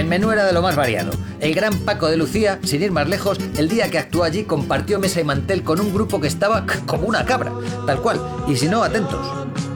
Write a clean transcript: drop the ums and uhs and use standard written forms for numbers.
menú era de lo más variado. El gran Paco de Lucía, sin ir más lejos, el día que actuó allí compartió mesa y mantel con un grupo que estaba como una cabra, tal cual, y si no, atentos.